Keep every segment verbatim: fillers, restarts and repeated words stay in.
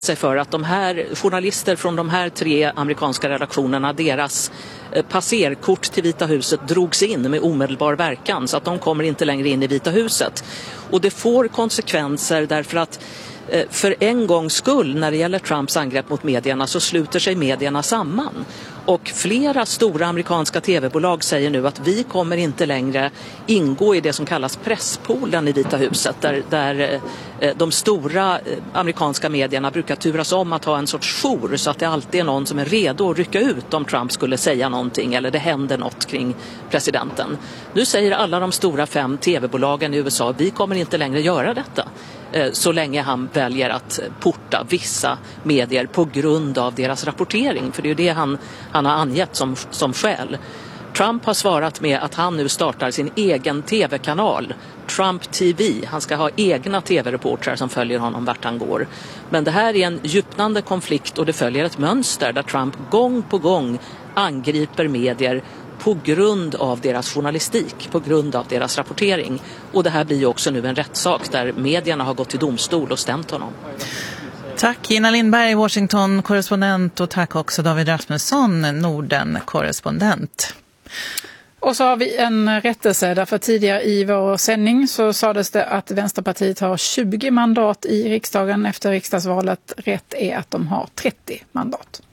sig för att de här journalister från de här tre amerikanska redaktionerna, deras passerkort till Vita huset drogs in med omedelbar verkan, så att de kommer inte längre in i Vita huset. Och det får konsekvenser därför att för en gångs skull när det gäller Trumps angrepp mot medierna så sluter sig medierna samman. Och flera stora amerikanska tv-bolag säger nu att vi kommer inte längre ingå i det som kallas presspoolen i Vita huset, där, där de stora amerikanska medierna brukar turas om att ha en sorts jour, så att det alltid är någon som är redo att rycka ut om Trump skulle säga någonting eller det händer något kring presidenten. Nu säger alla de stora fem tv-bolagen i U S A, vi kommer inte längre göra detta så länge han väljer att porta vissa medier på grund av deras rapportering. För det är ju det han, han har angett som, som skäl. Trump har svarat med att han nu startar sin egen tv-kanal, Trump T V. Han ska ha egna tv-reportrar som följer honom vart han går. Men det här är en djupnande konflikt och det följer ett mönster där Trump gång på gång angriper medier på grund av deras journalistik, på grund av deras rapportering. Och det här blir ju också nu en rättssak där medierna har gått till domstol och stämt honom. Tack Gina Lindberg, Washington-korrespondent, och tack också David Rasmusson, Norden-korrespondent. Och så har vi en rättelse, därför tidigare i vår sändning så sades det att Vänsterpartiet har tjugo mandat i riksdagen efter riksdagsvalet. Rätt är att de har trettio mandat.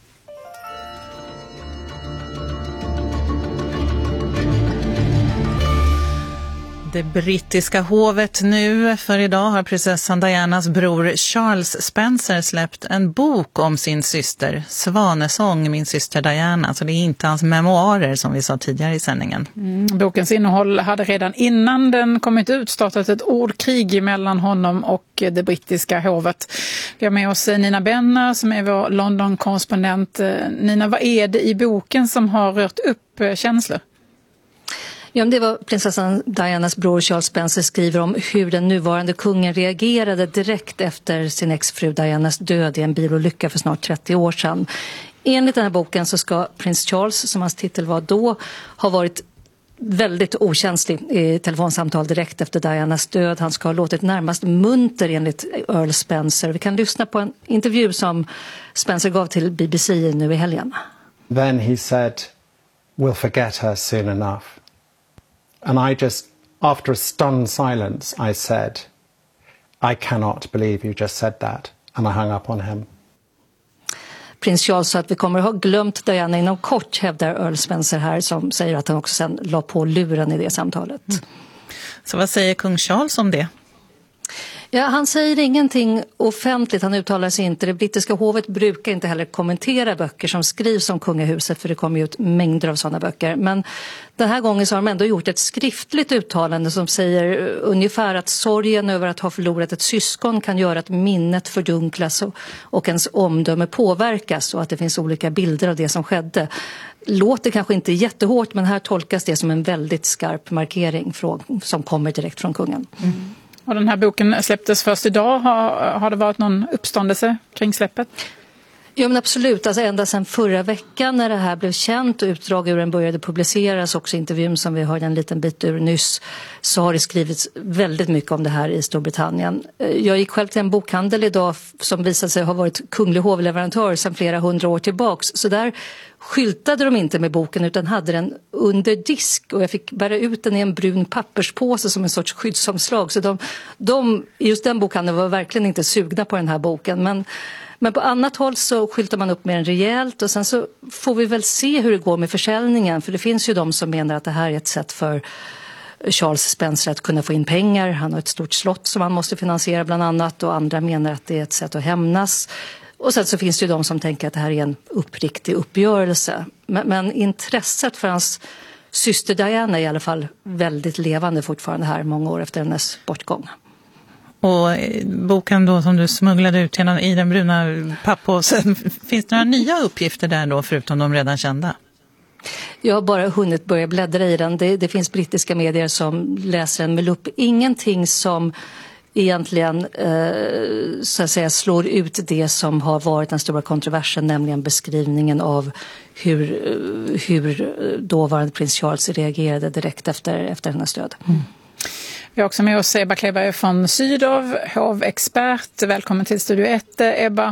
Det brittiska hovet nu, för idag har prinsessan Dianas bror Charles Spencer släppt en bok om sin syster, Svanesång, min syster Diana. Så det är inte hans memoarer som vi sa tidigare i sändningen. Mm, bokens innehåll hade redan innan den kommit ut startat ett ordkrig mellan honom och det brittiska hovet. Vi har med oss Nina Benner som är vår London-korrespondent. Nina, vad är det i boken som har rört upp känslor? Ja, det var prinsessan Dianas bror Charles Spencer skriver om hur den nuvarande kungen reagerade direkt efter sin exfru Dianas död i en bilolycka för snart trettio år sedan. Enligt den här boken så ska prins Charles, som hans titel var då, ha varit väldigt okänslig i telefonsamtal direkt efter Dianas död. Han ska ha låtit närmast munter enligt Earl Spencer. Vi kan lyssna på en intervju som Spencer gav till B B C nu i helgen. Then he said, "We'll forget her soon enough." And I just, after a stunned silence, I said, "I cannot believe you just said that." And I hung up on him. Prins Charles sa att vi kommer att ha glömt Diana inom kort, hävdar Earl Spencer här, som säger att han också sen la på luren i det samtalet. Mm. Så vad säger kung Charles om det? Ja, han säger ingenting offentligt, han uttalar sig inte. Det brittiska hovet brukar inte heller kommentera böcker som skrivs om kungahuset, för det kommer ju ut mängder av sådana böcker. Men den här gången så har de ändå gjort ett skriftligt uttalande som säger ungefär att sorgen över att ha förlorat ett syskon kan göra att minnet fördunklas och, och ens omdöme påverkas, och att det finns olika bilder av det som skedde. Låter kanske inte jättehårt, men här tolkas det som en väldigt skarp markering från, som kommer direkt från kungen. Mm. Och den här boken släpptes först idag. Har, har det varit någon uppståndelse kring släppet? Ja, men absolut. Alltså ända sedan förra veckan när det här blev känt och utdrag ur den började publiceras, också intervjun som vi hörde en liten bit ur nyss, så har det skrivits väldigt mycket om det här i Storbritannien. Jag gick själv till en bokhandel idag som visade sig ha varit kunglig hovleverantör sedan flera hundra år tillbaks. Så där skyltade de inte med boken utan hade den under disk, och jag fick bära ut den i en brun papperspåse som en sorts skyddsomslag. Så de, de just den bokhandeln var verkligen inte sugna på den här boken, men Men på annat håll så skyltar man upp med den rejält, och sen så får vi väl se hur det går med försäljningen. För det finns ju de som menar att det här är ett sätt för Charles Spencer att kunna få in pengar. Han har ett stort slott som han måste finansiera bland annat, och andra menar att det är ett sätt att hämnas. Och sen så finns det ju de som tänker att det här är en uppriktig uppgörelse. Men, men intresset för hans syster Diana är i alla fall väldigt levande fortfarande här många år efter hennes bortgång. Och boken då som du smugglade ut genom i den bruna pappåsen, finns det några nya uppgifter där då förutom de redan kända? Jag har bara hunnit börja bläddra i den. Det, det finns brittiska medier som läser den med lupp. Ingenting som egentligen eh, så att säga slår ut det som har varit den stora kontroversen, nämligen beskrivningen av hur, hur dåvarande prins Charles reagerade direkt efter, efter hennes död. Mm. Vi har också med oss Ebba Kleberg från Sydow, hovexpert. Välkommen till Studio ett, Ebba.